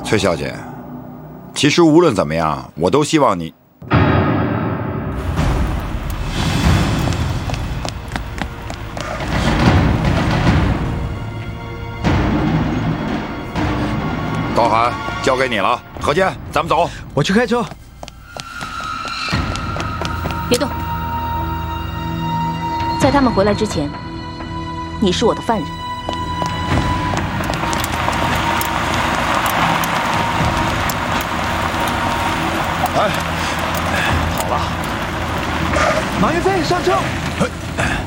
崔小姐，其实无论怎么样，我都希望你。高寒，交给你了。何健，咱们走。 我去开车。 别动！在他们回来之前，你是我的犯人。 哎，好了，马云飞，上车。